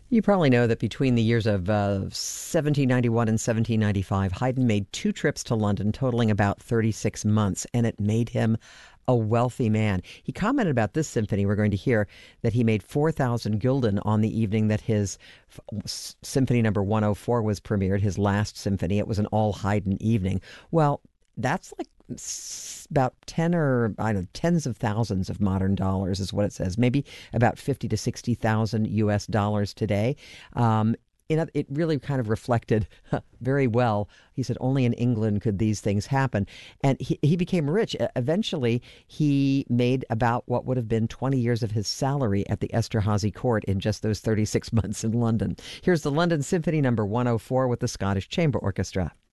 You probably know that between the years of 1791 and 1795, Haydn made two trips to London, totaling about 36 months, and it made him a wealthy man. He commented about this symphony we're going to hear that he made 4,000 gulden on the evening that his Symphony Number 104 was premiered, his last symphony. It was an all Haydn evening. Well, that's like about 10 or I don't know, tens of thousands of modern dollars is what it says. Maybe about 50 to 60,000 US dollars today. It really kind of reflected very well. He said only in England could these things happen. And he became rich. Eventually, he made about what would have been 20 years of his salary at the Esterhazy court in just those 36 months in London. Here's the London Symphony Number 104 with the Scottish Chamber Orchestra.